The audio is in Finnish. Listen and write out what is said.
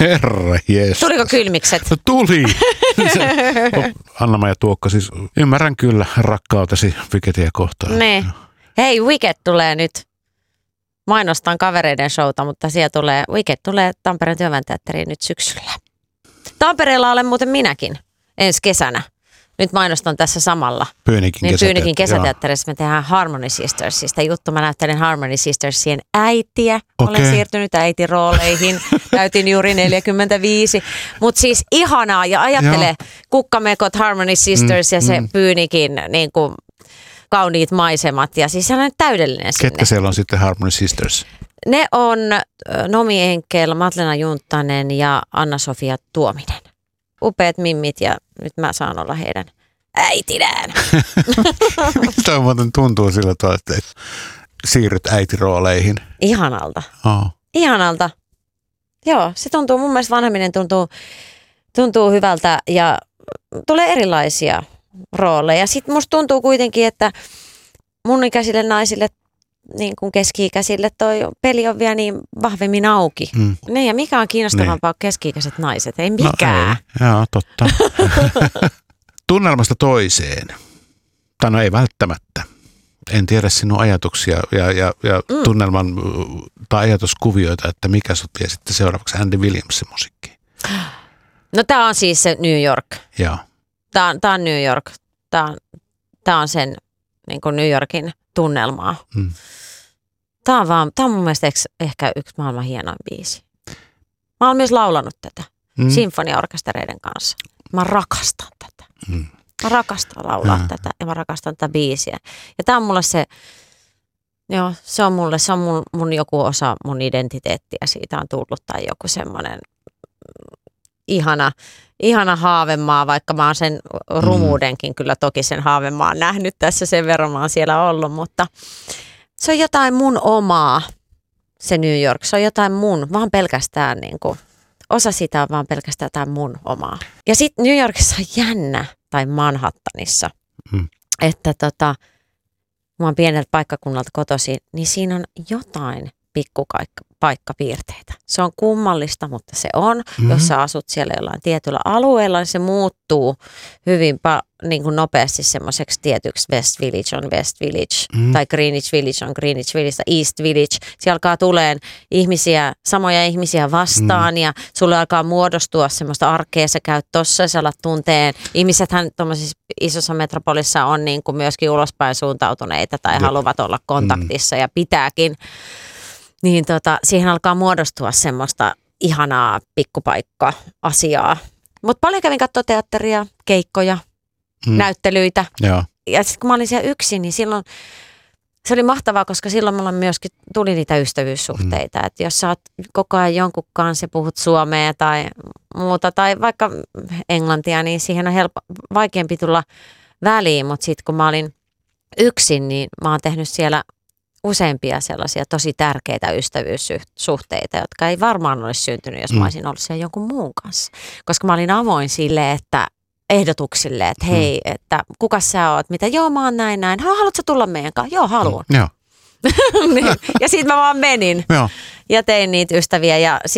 Herra jees. Tuliko kylmikset? No, tuli. Anna-Maija Tuokka, siis ymmärrän kyllä rakkautesi Wickediä kohtaan. Ne. Hei, Wicked tulee nyt. Mainostan kavereiden showta, mutta Wicked tulee Tampereen Työväen Teatteriin nyt syksyllä. Tampereella olen muuten minäkin ensi kesänä. Nyt mainostan tässä samalla. Pyynikin kesäteatterissa me tehdään Harmony Sistersista juttu. Mä näyttelen Harmony Sistersien äitiä. Okay. Olen siirtynyt äitirooleihin. Täytin juuri 45. Mutta siis ihanaa ja ajattele kukkamekot Harmony Sisters ja se Pyynikin niin kuin kauniit maisemat. Ja siis sellainen täydellinen sinne. Ketkä siellä on sitten Harmony Sisters? Ne on Nomi Enkel, Matlena Junttanen ja Anna-Sofia Tuominen. Upeat mimmit ja nyt mä saan olla heidän äitinään. Miltä muuten tuntuu sillä tavalla, että siirryt äitirooleihin? Ihanalta. Oh. Ihanalta. Joo, se tuntuu, mun mielestä vanhemminen tuntuu hyvältä ja tulee erilaisia rooleja. Sitten musta tuntuu kuitenkin, että mun ikäisille naisille, niin kuin keski-ikäisille, toi peli on vielä niin vahvemmin auki. Ne, ja mikä on kiinnostavampaa kuin keski-ikäiset naiset? Ei mikään. No ei. Joo, totta. Tunnelmasta toiseen. Tai no ei välttämättä. En tiedä sinun ajatuksia ja tunnelman tai ajatuskuvioita, että mikä sut vie sitten seuraavaksi Andy Williamsin musiikkiin. No tää on siis se New York. Joo. Tää on New York. Tää on sen niin kuin New Yorkin tunnelmaa. Tää on mun mielestä ehkä yksi maailman hienoin biisi. Mä oon myös laulanut tätä sinfoniaorkestereiden kanssa. Mä rakastan tätä. Mä rakastan laulaa tätä ja mä rakastan tätä biisiä. Ja tää on mulle se on mun joku osa mun identiteettiä. Siitä on tullut tai joku semmoinen ihana haavemaa, vaikka mä oon sen rumuudenkin kyllä toki sen haavemaan nähnyt tässä, sen verran mä oon siellä ollut, mutta se on jotain mun omaa, se New York, se on jotain mun, vaan pelkästään niin kuin, osa sitä on vaan pelkästään jotain mun omaa. Ja sitten New Yorkissa on jännä, tai Manhattanissa, että mä oon pieneltä paikkakunnalta kotoisin, niin siinä on jotain pikkupaikkapiirteitä. Se on kummallista, mutta se on. Jos sä asut siellä jollain tietyllä alueella, niin se muuttuu hyvin niin kuin nopeasti semmoiseksi tietyksi West Village on West Village, tai Greenwich Village on Greenwich Village, tai East Village. Siellä alkaa tuleen samoja ihmisiä vastaan, ja sulle alkaa muodostua semmoista arkea, sä käyt tossa, ja sä alat tunteen. Ihmisethän tuollaisissa isossa metropolissa on niin kuin myöskin ulospäin suuntautuneita, tai haluavat olla kontaktissa, ja pitääkin. Niin siihen alkaa muodostua semmoista ihanaa pikkupaikka-asiaa. Mutta paljon kävin katsoa teatteria, keikkoja, näyttelyitä. Joo. Ja sitten kun mä olin siellä yksin, niin silloin se oli mahtavaa, koska silloin mulla myöskin tuli niitä ystävyyssuhteita. Että jos sä oot koko ajan jonkun kanssa ja puhut suomea tai muuta, tai vaikka englantia, niin siihen on vaikeampi tulla väliin. Mutta sitten kun mä olin yksin, niin mä oon tehnyt siellä useampia sellaisia tosi tärkeitä ystävyyssuhteita, jotka ei varmaan olisi syntynyt, jos mä olisin ollut siellä jonkun muun kanssa. Koska mä olin avoin sille, että ehdotuksille, että hei, että kuka sä oot, mitä, joo mä oon näin. Haluatko tulla meidän kanssa? Joo, haluan. Joo. Niin. Ja sitten mä vaan menin ja tein niitä ystäviä ja